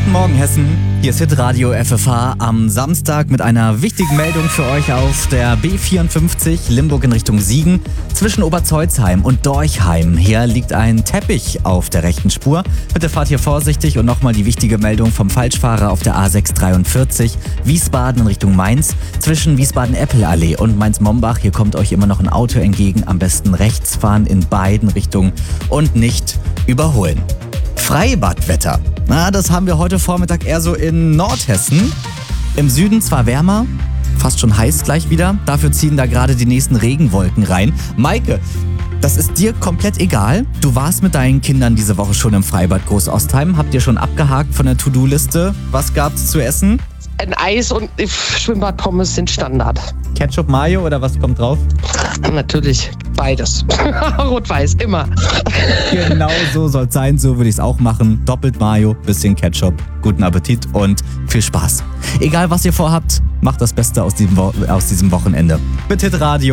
Guten Morgen, Hessen. Hier ist Hitradio FFH am Samstag mit einer wichtigen Meldung für euch auf der B54 Limburg in Richtung Siegen. Zwischen Oberzeuzheim und Dorchheim. Hier liegt ein Teppich auf der rechten Spur. Bitte fahrt hier vorsichtig und nochmal die wichtige Meldung vom Falschfahrer auf der A643 Wiesbaden in Richtung Mainz. Zwischen Wiesbaden-Eppel-Allee und Mainz-Mombach. Hier kommt euch immer noch ein Auto entgegen. Am besten rechts fahren in beiden Richtungen und nicht überholen. Freibadwetter. Das haben wir heute Vormittag eher so in Nordhessen. Im Süden zwar wärmer, fast schon heiß gleich wieder. Dafür ziehen da gerade die nächsten Regenwolken rein. Maike, das ist dir komplett egal. Du warst mit deinen Kindern diese Woche schon im Freibad Großostheim. Habt ihr schon abgehakt von der To-Do-Liste? Was gab's zu essen? Ein Eis und Schwimmbadpommes sind Standard. Ketchup, Mayo oder was kommt drauf? Natürlich beides. Rot-Weiß, immer. Genau so soll es sein, so würde ich es auch machen. Doppelt Mayo, bisschen Ketchup, guten Appetit und viel Spaß. Egal was ihr vorhabt, macht das Beste aus diesem Wochenende. Mit Hitradio.